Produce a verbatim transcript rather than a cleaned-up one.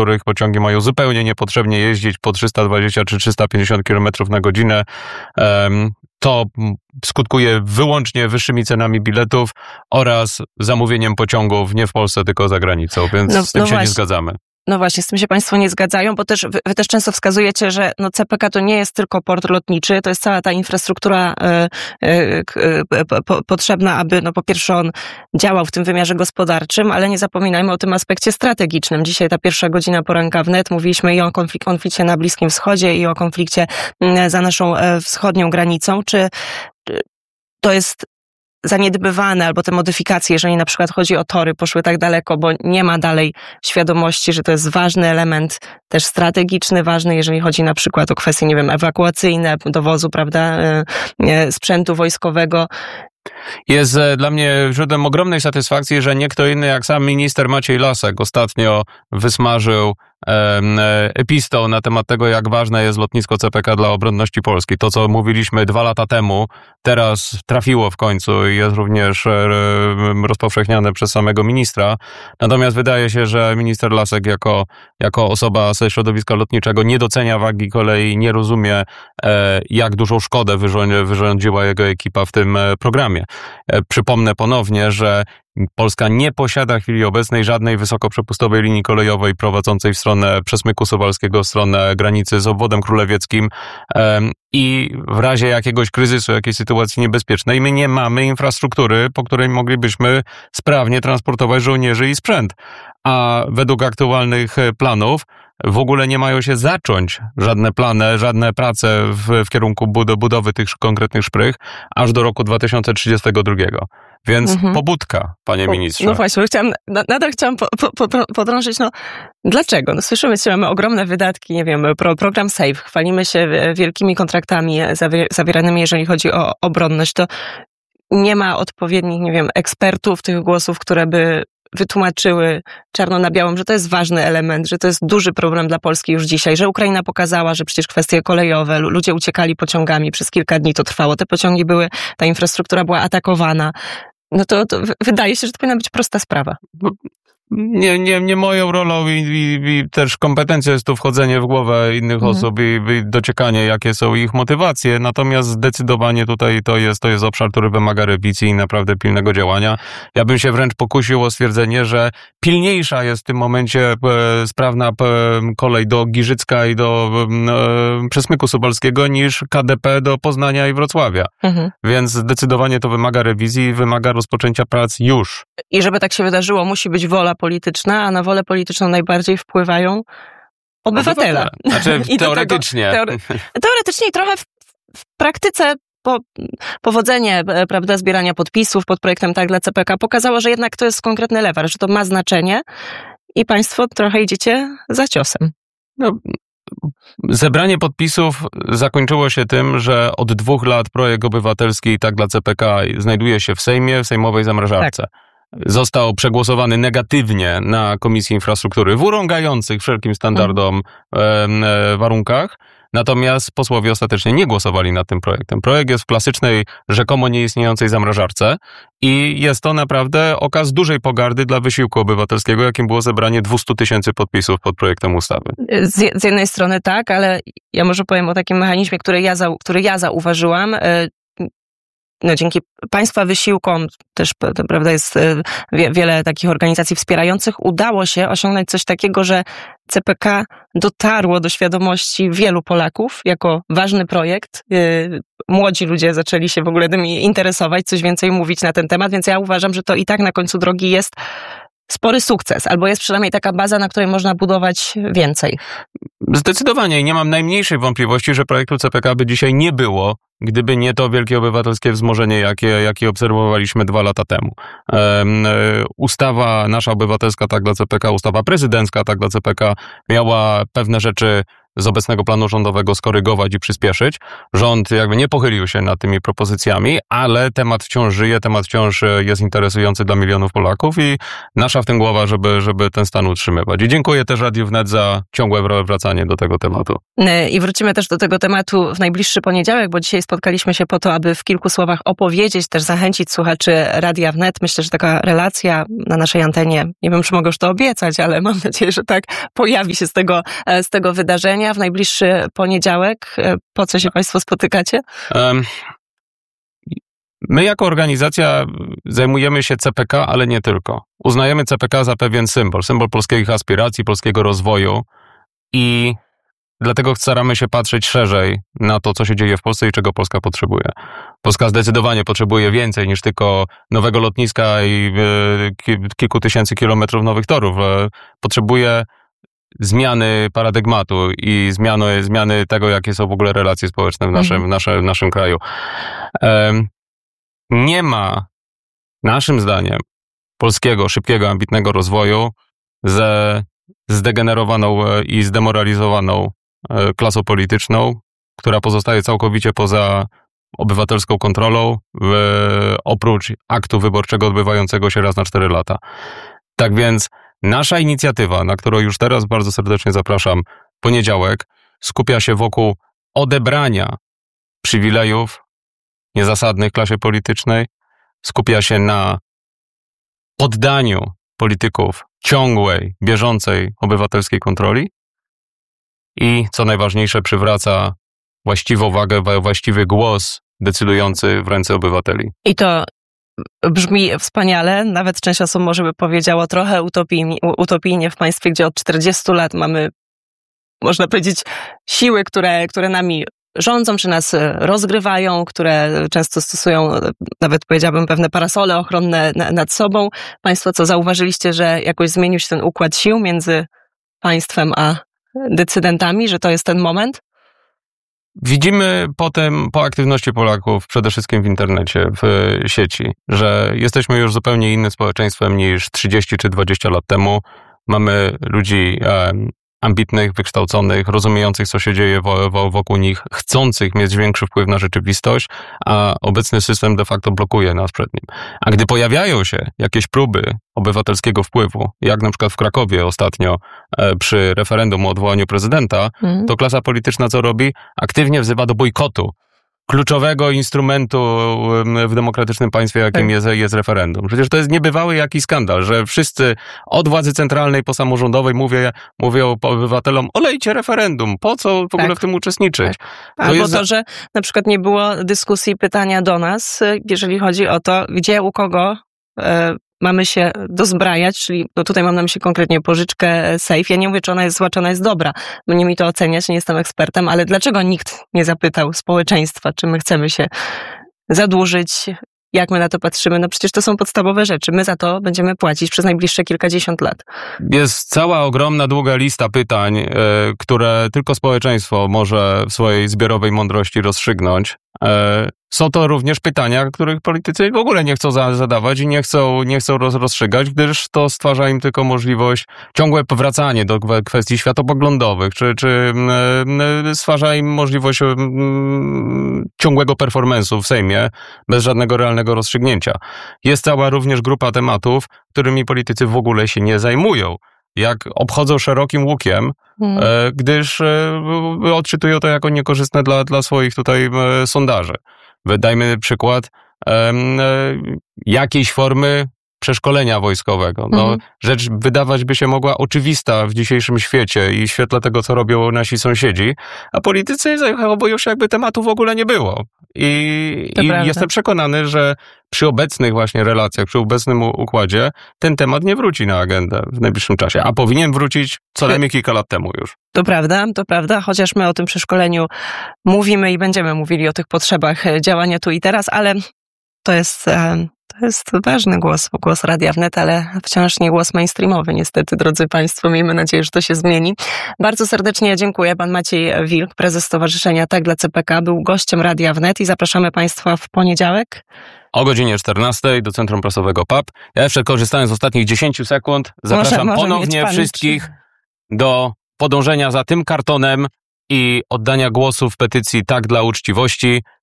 których pociągi mają zupełnie niepotrzebnie jeździć po trzysta dwadzieścia czy trzysta pięćdziesiąt kilometrów na godzinę. To skutkuje wyłącznie wyższymi cenami biletów oraz zamówieniem pociągów nie w Polsce, tylko za granicą, więc no, z tym no się właśnie. nie zgadzamy. No właśnie, z tym się państwo nie zgadzają, bo też wy, wy też często wskazujecie, że no C P K to nie jest tylko port lotniczy, to jest cała ta infrastruktura y, y, y, po, potrzebna, aby no po pierwsze on działał w tym wymiarze gospodarczym, ale nie zapominajmy o tym aspekcie strategicznym. Dzisiaj ta pierwsza godzina poranka wnet mówiliśmy i o konflik- konflikcie na Bliskim Wschodzie i o konflikcie y, za naszą y, wschodnią granicą. Czy y, to jest zaniedbywane, albo te modyfikacje, jeżeli na przykład chodzi o tory, poszły tak daleko, bo nie ma dalej świadomości, że to jest ważny element, też strategiczny, ważny, jeżeli chodzi na przykład o kwestie, nie wiem, ewakuacyjne, dowozu, prawda, sprzętu wojskowego. Jest dla mnie źródłem ogromnej satysfakcji, że nie kto inny jak sam minister Maciej Lasek ostatnio wysmażył epistą na temat tego, jak ważne jest lotnisko C P K dla obronności Polski. To, co mówiliśmy dwa lata temu, teraz trafiło w końcu i jest również rozpowszechniane przez samego ministra. Natomiast wydaje się, że minister Lasek jako, jako osoba ze środowiska lotniczego nie docenia wagi kolei, nie rozumie, jak dużą szkodę wyrządziła jego ekipa w tym programie. Przypomnę ponownie, że Polska nie posiada w chwili obecnej żadnej wysokoprzepustowej linii kolejowej prowadzącej w stronę Przesmyku Suwalskiego, w stronę granicy z obwodem królewieckim i w razie jakiegoś kryzysu, jakiejś sytuacji niebezpiecznej, my nie mamy infrastruktury, po której moglibyśmy sprawnie transportować żołnierzy i sprzęt. A według aktualnych planów w ogóle nie mają się zacząć żadne plany, żadne prace w, w kierunku bud- budowy tych konkretnych szprych aż do roku dwa tysiące trzydziestego drugiego. Więc mhm. pobudka, panie ministrze. No właśnie, chciałam, nadal chciałam po, po, po, podrążyć, no dlaczego? No słyszymy, że mamy ogromne wydatki, nie wiem, pro, program SAFE, chwalimy się wielkimi kontraktami zawier- zawieranymi, jeżeli chodzi o obronność, to nie ma odpowiednich, nie wiem, ekspertów, tych głosów, które by wytłumaczyły czarno na białym, że to jest ważny element, że to jest duży problem dla Polski już dzisiaj, że Ukraina pokazała, że przecież kwestie kolejowe, ludzie uciekali pociągami, przez kilka dni to trwało, te pociągi były, ta infrastruktura była atakowana. No to, to wydaje się, że to powinna być prosta sprawa. Nie, nie, nie moją rolą i, i, i też kompetencją jest tu wchodzenie w głowę innych mhm. osób i, i dociekanie, jakie są ich motywacje. Natomiast zdecydowanie tutaj to jest, to jest obszar, który wymaga rewizji i naprawdę pilnego działania. Ja bym się wręcz pokusił o stwierdzenie, że pilniejsza jest w tym momencie e, sprawna e, kolej do Giżycka i do e, Przesmyku Suwalskiego niż K D P do Poznania i Wrocławia. Mhm. Więc zdecydowanie to wymaga rewizji i wymaga rozpoczęcia prac już. I żeby tak się wydarzyło, musi być wola polityczna, a na wolę polityczną najbardziej wpływają obywatele. Znaczy teoretycznie. Tego, teore, teoretycznie i trochę w, w praktyce po, powodzenie, prawda, zbierania podpisów pod projektem Tak dla C P K pokazało, że jednak to jest konkretny lewar, że to ma znaczenie i państwo trochę idziecie za ciosem. No, zebranie podpisów zakończyło się tym, że od dwóch lat projekt obywatelski Tak dla C P K znajduje się w Sejmie, w sejmowej zamrażarce. Tak. Został przegłosowany negatywnie na Komisji Infrastruktury w urągających wszelkim standardom hmm. e, warunkach. Natomiast posłowie ostatecznie nie głosowali nad tym projektem. Projekt jest w klasycznej, rzekomo nieistniejącej zamrażarce i jest to naprawdę okaz dużej pogardy dla wysiłku obywatelskiego, jakim było zebranie dwieście tysięcy podpisów pod projektem ustawy. Z, z jednej strony tak, ale ja może powiem o takim mechanizmie, który ja, za, który ja zauważyłam. No, dzięki państwa wysiłkom, też prawda, jest wie, wiele takich organizacji wspierających, udało się osiągnąć coś takiego, że C P K dotarło do świadomości wielu Polaków jako ważny projekt. Młodzi ludzie zaczęli się w ogóle tym interesować, coś więcej mówić na ten temat, więc ja uważam, że to i tak na końcu drogi jest spory sukces, albo jest przynajmniej taka baza, na której można budować więcej. Zdecydowanie i nie mam najmniejszej wątpliwości, że projektu C P K by dzisiaj nie było, gdyby nie to wielkie obywatelskie wzmożenie, jakie, jakie obserwowaliśmy dwa lata temu. Um, ustawa nasza obywatelska Tak dla C P K, ustawa prezydencka Tak dla C P K miała pewne rzeczy z obecnego planu rządowego skorygować i przyspieszyć. Rząd jakby nie pochylił się nad tymi propozycjami, ale temat wciąż żyje, temat wciąż jest interesujący dla milionów Polaków i nasza w tym głowa, żeby, żeby ten stan utrzymywać. I dziękuję też Radiu Wnet za ciągłe wracanie do tego tematu. I wrócimy też do tego tematu w najbliższy poniedziałek, bo dzisiaj spotkaliśmy się po to, aby w kilku słowach opowiedzieć, też zachęcić słuchaczy Radia Wnet. Myślę, że taka relacja na naszej antenie, nie wiem, czy mogę już to obiecać, ale mam nadzieję, że tak, pojawi się z tego, z tego wydarzenia w najbliższy poniedziałek. Po co się Państwo spotykacie? Um. My jako organizacja zajmujemy się C P K, ale nie tylko. Uznajemy C P K za pewien symbol, symbol polskich aspiracji, polskiego rozwoju i dlatego staramy się patrzeć szerzej na to, co się dzieje w Polsce i czego Polska potrzebuje. Polska zdecydowanie potrzebuje więcej niż tylko nowego lotniska i kilku tysięcy kilometrów nowych torów. Potrzebuje zmiany paradygmatu i zmiany, zmiany tego, jakie są w ogóle relacje społeczne w naszym, mhm. w naszym, w naszym kraju. Um, Nie ma, naszym zdaniem, polskiego, szybkiego, ambitnego rozwoju ze zdegenerowaną i zdemoralizowaną klasą polityczną, która pozostaje całkowicie poza obywatelską kontrolą, oprócz aktu wyborczego odbywającego się raz na cztery lata. Tak więc nasza inicjatywa, na którą już teraz bardzo serdecznie zapraszam, poniedziałek, skupia się wokół odebrania przywilejów niezasadnych klasie politycznej, skupia się na poddaniu polityków ciągłej, bieżącej obywatelskiej kontroli i, co najważniejsze, przywraca właściwą wagę, właściwy głos decydujący w ręce obywateli. I to brzmi wspaniale, nawet część osób może by powiedziało trochę utopijnie, utopijnie w państwie, gdzie od czterdziestu lat mamy, można powiedzieć, siły, które, które nami rządzą, czy nas rozgrywają, które często stosują, nawet powiedziałabym, pewne parasole ochronne nad sobą. Państwo co, zauważyliście, że jakoś zmienił się ten układ sił między państwem a decydentami, że to jest ten moment? Widzimy potem po aktywności Polaków, przede wszystkim w internecie, w sieci, że jesteśmy już zupełnie innym społeczeństwem niż trzydzieści czy dwadzieścia lat temu. Mamy ludzi ambitnych, wykształconych, rozumiejących, co się dzieje wokół nich, chcących mieć większy wpływ na rzeczywistość, a obecny system de facto blokuje nas przed nim. A gdy pojawiają się jakieś próby obywatelskiego wpływu, jak na przykład w Krakowie ostatnio przy referendum o odwołaniu prezydenta, mm. to klasa polityczna co robi? Aktywnie wzywa do bojkotu kluczowego instrumentu w demokratycznym państwie, jakim jest, jest referendum. Przecież to jest niebywały jakiś skandal, że wszyscy od władzy centralnej po samorządowej mówię, mówią obywatelom, olejcie referendum, po co w ogóle tak. w tym uczestniczyć? Tak. Albo to, jest... to, że na przykład nie było dyskusji, pytania do nas, jeżeli chodzi o to, gdzie, u kogo e, mamy się dozbrajać, czyli no tutaj mam na myśli konkretnie pożyczkę Safe. Ja nie mówię, czy ona jest zła, czy ona jest dobra. No nie mi to oceniać, nie jestem ekspertem, ale dlaczego nikt nie zapytał społeczeństwa, czy my chcemy się zadłużyć, jak my na to patrzymy? No przecież to są podstawowe rzeczy. My za to będziemy płacić przez najbliższe kilkadziesiąt lat. Jest cała ogromna, długa lista pytań, yy, które tylko społeczeństwo może w swojej zbiorowej mądrości rozstrzygnąć. Yy, są to również pytania, których politycy w ogóle nie chcą za- zadawać i nie chcą, nie chcą roz- rozstrzygać, gdyż to stwarza im tylko możliwość ciągłe powracanie do kwestii światopoglądowych, czy, czy yy, stwarza im możliwość yy, ciągłego performance'u w Sejmie bez żadnego realnego rozstrzygnięcia. Jest cała również grupa tematów, którymi politycy w ogóle się nie zajmują. Jak obchodzą szerokim łukiem, hmm. e, gdyż e, odczytują to jako niekorzystne dla, dla swoich tutaj e, sondaży. Dajmy przykład e, e, jakiejś formy przeszkolenia wojskowego. No, mhm. Rzecz wydawać by się mogła oczywista w dzisiejszym świecie i w świetle tego, co robią nasi sąsiedzi, a politycy zachowują się, jakby tematu w ogóle nie było. I, i jestem przekonany, że przy obecnych właśnie relacjach, przy obecnym układzie ten temat nie wróci na agendę w najbliższym czasie, a powinien wrócić co najmniej kilka lat temu już. To prawda, to prawda, chociaż my o tym przeszkoleniu mówimy i będziemy mówili o tych potrzebach działania tu i teraz, ale to jest... To jest ważny głos, głos Radia Wnet, ale wciąż nie głos mainstreamowy, niestety, drodzy Państwo. Miejmy nadzieję, że to się zmieni. Bardzo serdecznie dziękuję. Pan Maciej Wilk, prezes Stowarzyszenia Tak dla C P K, był gościem Radia Wnet i zapraszamy Państwa w poniedziałek. O godzinie czternastej do Centrum Prasowego P A P. Ja jeszcze korzystając z ostatnich dziesięciu sekund, zapraszam może, może ponownie wszystkich do podążenia za tym kartonem, i oddania głosu w petycji Tak dla uczciwości